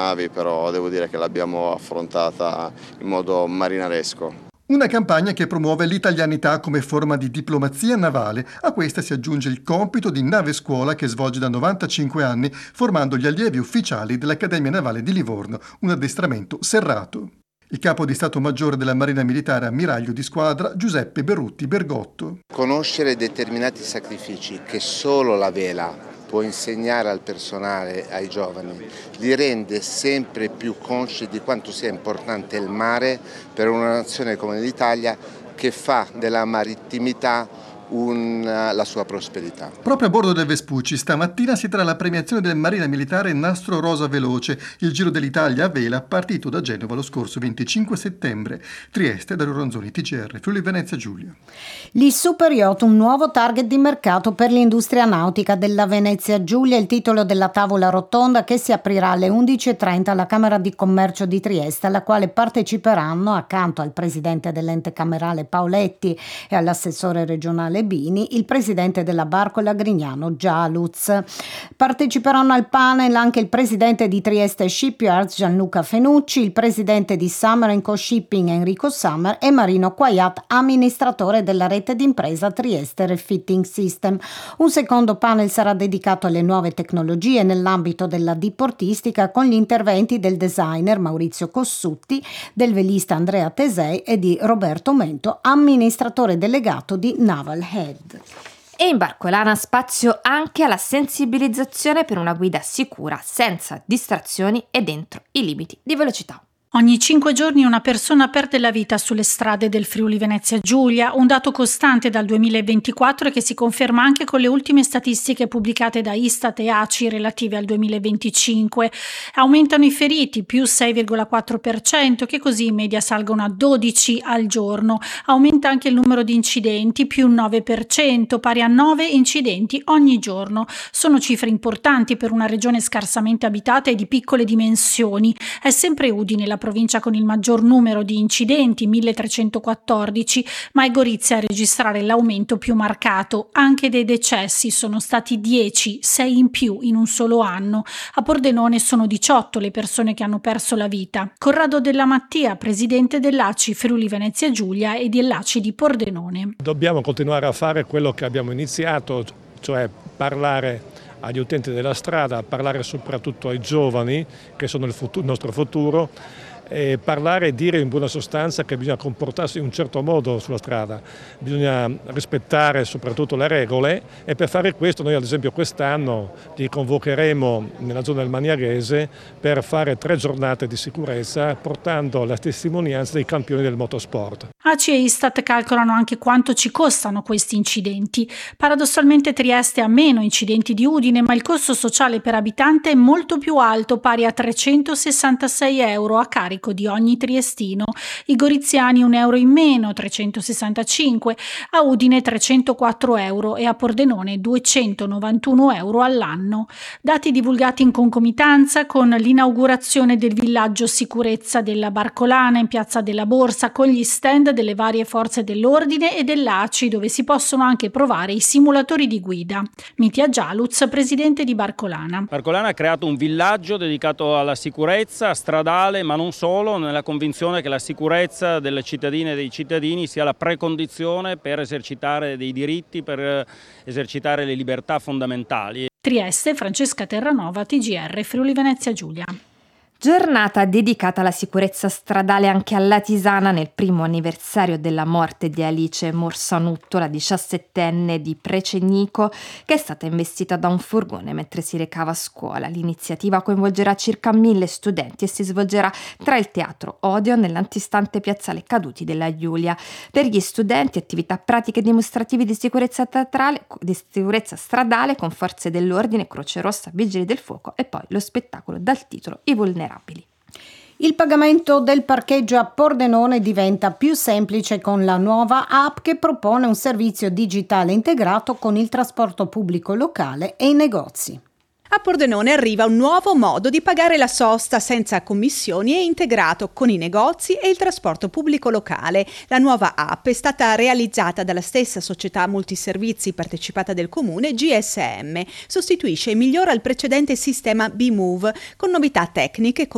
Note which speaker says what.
Speaker 1: navi, però devo dire che l'abbiamo affrontata in modo marinaresco.
Speaker 2: Una campagna che promuove l'italianità come forma di diplomazia navale. A questa si aggiunge il compito di nave scuola che svolge da 95 anni, formando gli allievi ufficiali dell'Accademia Navale di Livorno, un addestramento serrato. Il capo di Stato Maggiore della Marina Militare, ammiraglio di squadra, Giuseppe Berutti Bergotto.
Speaker 3: Conoscere determinati sacrifici che solo la vela può insegnare al personale, ai giovani, li rende sempre più consci di quanto sia importante il mare per una nazione come l'Italia che fa della marittimità la sua prosperità.
Speaker 2: Proprio a bordo del Vespucci stamattina si terrà la premiazione del Marina Militare Nastro Rosa Veloce, il Giro dell'Italia a vela partito da Genova lo scorso 25 settembre. Trieste, Dario Ronzoni, TGR, Friuli Venezia Giulia.
Speaker 4: Gli super yacht, un nuovo target di mercato per l'industria nautica della Venezia Giulia, il titolo della tavola rotonda che si aprirà alle 11.30 alla Camera di Commercio di Trieste, alla quale parteciperanno, accanto al presidente dell'ente camerale Paoletti e all'assessore regionale Bini, il presidente della Barcola Grignano Gialuz. Parteciperanno al panel anche il presidente di Trieste Shipyards Gianluca Fenucci, il presidente di Summer & Co Shipping Enrico Summer e Marino Quayat, amministratore della rete d'impresa Trieste Refitting System. Un secondo panel sarà dedicato alle nuove tecnologie nell'ambito della diportistica con gli interventi del designer Maurizio Cossutti, del velista Andrea Tesei e di Roberto Mento, amministratore delegato di Naval Head.
Speaker 5: E in Barcolana spazio anche alla sensibilizzazione per una guida sicura, senza distrazioni e dentro i limiti di velocità.
Speaker 6: Ogni 5 giorni una persona perde la vita sulle strade del Friuli Venezia Giulia, un dato costante dal 2024 e che si conferma anche con le ultime statistiche pubblicate da Istat e ACI relative al 2025. Aumentano i feriti, più 6,4%, che così in media salgono a 12 al giorno. Aumenta anche il numero di incidenti, più 9%, pari a 9 incidenti ogni giorno. Sono cifre importanti per una regione scarsamente abitata e di piccole dimensioni. È sempre Udine la provincia con il maggior numero di incidenti, 1314, ma è Gorizia a registrare l'aumento più marcato. Anche dei decessi sono stati 10, 6 in più in un solo anno. A Pordenone sono 18 le persone che hanno perso la vita. Corrado Della Mattia, presidente dell'ACI Friuli Venezia Giulia e dell'ACI di Pordenone.
Speaker 7: Dobbiamo continuare a fare quello che abbiamo iniziato, cioè parlare agli utenti della strada, parlare soprattutto ai giovani che sono il nostro futuro, e parlare e dire in buona sostanza che bisogna comportarsi in un certo modo sulla strada, bisogna rispettare soprattutto le regole, e per fare questo noi ad esempio quest'anno li convocheremo nella zona del Maniaghese per fare 3 giornate di sicurezza portando la testimonianza dei campioni del motorsport.
Speaker 6: ACI e Istat calcolano anche quanto ci costano questi incidenti. Paradossalmente Trieste ha meno incidenti di Udine, ma il costo sociale per abitante è molto più alto, pari a 366 euro a carico di ogni triestino. I goriziani €1 in meno, 365, a Udine 304 euro e a Pordenone 291 euro all'anno. Dati divulgati in concomitanza con l'inaugurazione del villaggio sicurezza della Barcolana in Piazza della Borsa, con gli stand delle varie forze dell'ordine e dell'ACI, dove si possono anche provare i simulatori di guida. Mitya Gialuz, presidente di Barcolana.
Speaker 8: Barcolana ha creato un villaggio dedicato alla sicurezza stradale, ma non solo, nella convinzione che la sicurezza delle cittadine e dei cittadini sia la precondizione per esercitare dei diritti, per esercitare le libertà fondamentali.
Speaker 6: Trieste, Francesca Terranova, TGR, Friuli Venezia Giulia.
Speaker 5: Giornata dedicata alla sicurezza stradale anche a Latisana nel primo anniversario della morte di Alice Morsanutto, la 17enne di Precenico, che è stata investita da un furgone mentre si recava a scuola. L'iniziativa coinvolgerà circa 1000 studenti e si svolgerà tra il teatro Odeon e l'antistante piazzale Caduti della Giulia. Per gli studenti attività pratiche e dimostrativi di sicurezza stradale con forze dell'ordine, Croce Rossa, Vigili del Fuoco e poi lo spettacolo dal titolo I Vulnerabili.
Speaker 4: Il pagamento del parcheggio a Pordenone diventa più semplice con la nuova app che propone un servizio digitale integrato con il trasporto pubblico locale e i negozi.
Speaker 9: A Pordenone arriva un nuovo modo di pagare la sosta senza commissioni e integrato con i negozi e il trasporto pubblico locale. La nuova app è stata realizzata dalla stessa società multiservizi partecipata del comune GSM. Sostituisce e migliora il precedente sistema B-Move con novità tecniche